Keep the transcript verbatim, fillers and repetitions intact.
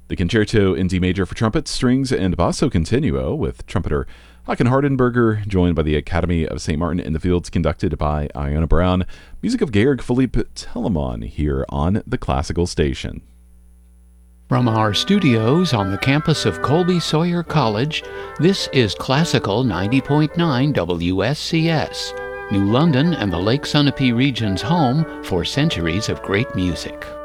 The Concerto in D major for trumpet, strings, and basso continuo with trumpeter Håkan Hardenberger, joined by the Academy of Saint Martin in the Fields, conducted by Iona Brown. Music of Georg Philipp Telemann here on the Classical Station. From our studios on the campus of Colby Sawyer College, this is Classical ninety point nine W S C S, New London and the Lake Sunapee region's home for centuries of great music.